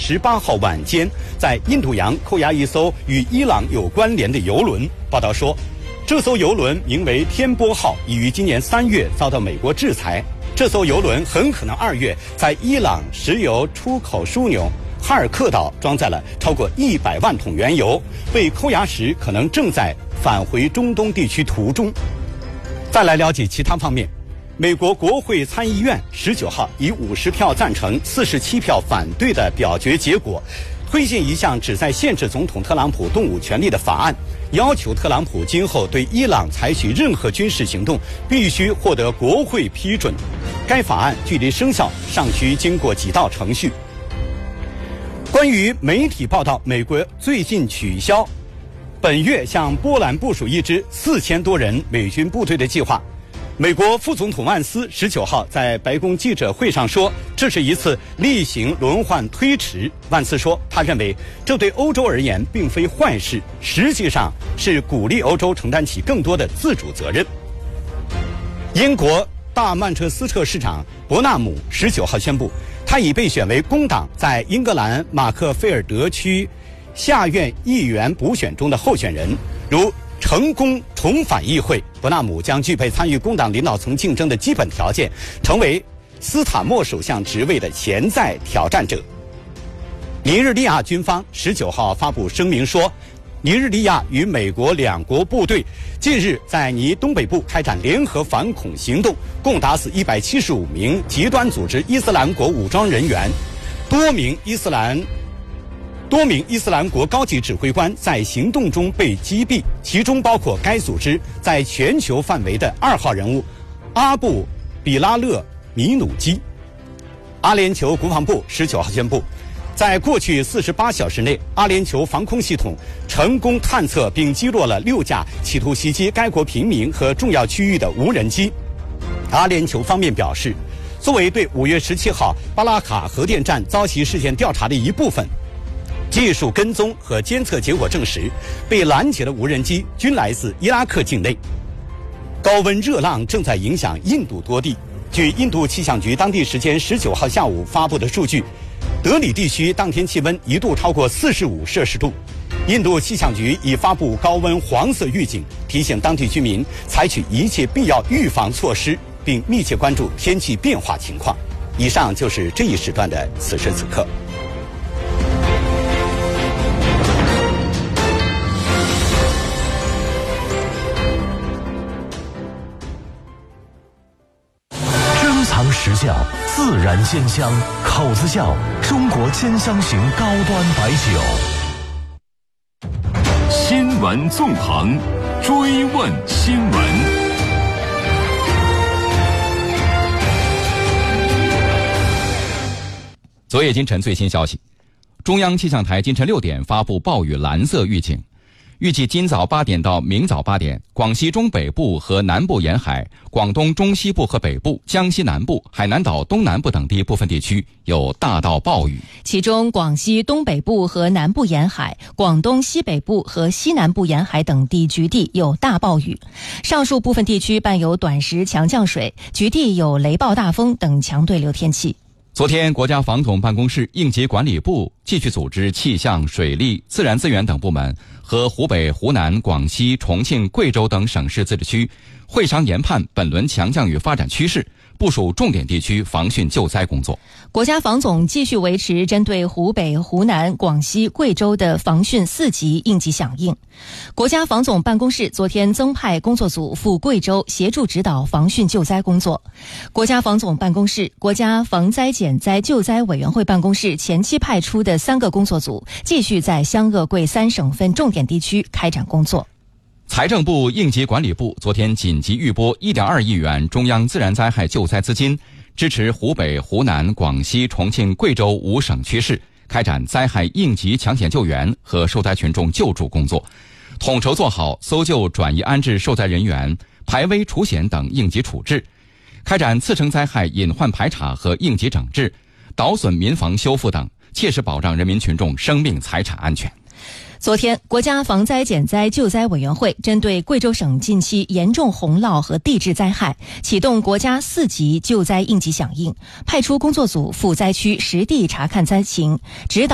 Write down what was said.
18号晚间在印度洋扣押一艘与伊朗有关联的油轮。报道说，这艘油轮名为天波号，已于今年3月遭到美国制裁。这艘油轮很可能2月在伊朗石油出口枢纽哈尔克岛装载了超过100万桶原油，被扣押时可能正在返回中东地区途中。再来了解其他方面，美国国会参议院19号以50票赞成、47票反对的表决结果，推进一项旨在限制总统特朗普动武权利的法案，要求特朗普今后对伊朗采取任何军事行动必须获得国会批准。该法案距离生效尚需经过几道程序。关于媒体报道，美国最近取消本月向波兰部署一支4000多人美军部队的计划。美国副总统万斯19号在白宫记者会上说，这是一次例行轮换推迟。万斯说，他认为这对欧洲而言并非坏事，实际上是鼓励欧洲承担起更多的自主责任。英国大曼彻斯特市长伯纳姆19号宣布，他已被选为工党在英格兰马克菲尔德区下院议员补选中的候选人。如成功重返议会，伯纳姆将具备参与工党领导层竞争的基本条件，成为斯塔默首相职位的潜在挑战者。尼日利亚军方19号发布声明说，尼日利亚与美国两国部队近日在尼东北部开展联合反恐行动，共打死175名极端组织伊斯兰国武装人员，多名伊斯兰国高级指挥官在行动中被击毙，其中包括该组织在全球范围的2号人物阿布比拉勒米努基。阿联酋国防部19号宣布，在过去48小时内，阿联酋防空系统成功探测并击落了6架企图袭击该国平民和重要区域的无人机。阿联酋方面表示，作为对5月17号巴拉卡核电站遭袭事件调查的一部分，技术跟踪和监测结果证实，被拦截的无人机均来自伊拉克境内。高温热浪正在影响印度多地。据印度气象局当地时间19号下午发布的数据，德里地区当天气温一度超过45摄氏度。印度气象局已发布高温黄色预警，提醒当地居民采取一切必要预防措施，并密切关注天气变化情况。以上就是这一时段的此时此刻。 时效，自然鲜香，口子窖，中国鲜香型高端白酒。 新闻纵横，追问新闻。 昨夜今晨最新消息，中央气象台今晨6点发布暴雨蓝色预警。预计今早8点到明早8点，广西中北部和南部沿海、广东中西部和北部、江西南部、海南岛东南部等地部分地区有大到暴雨。 其中，广西东北部和南部沿海、广东西北部和西南部沿海等地局地有大暴雨。上述部分地区伴有短时强降水，局地有雷暴大风等强对流天气。 昨天，国家防总办公室、应急管理部继续组织气象、水利、自然资源等部门和湖北、湖南、广西、重庆、贵州等省市自治区会商研判本轮强降雨发展趋势，部署重点地区防汛救灾工作。 国家防总继续维持针对湖北、湖南、广西、贵州的防汛4级应急响应。国家防总办公室昨天增派工作组赴贵州协助指导防汛救灾工作。国家防总办公室、国家防灾减灾救灾委员会办公室前期派出的3个工作组继续在湘鄂贵3省份重点地区开展工作。 财政部、应急管理部昨天紧急预拨1.2亿元中央自然灾害救灾资金，支持湖北、湖南、广西、重庆、贵州5省区市开展灾害应急抢险救援和受灾群众救助工作，统筹做好搜救、转移安置受灾人员、排危除险等应急处置，开展次生灾害隐患排查和应急整治、倒损民房修复等，切实保障人民群众生命财产安全。 昨天，国家防灾减灾救灾委员会针对贵州省近期严重洪涝和地质灾害，启动国家4级救灾应急响应，派出工作组赴灾区实地查看灾情，指导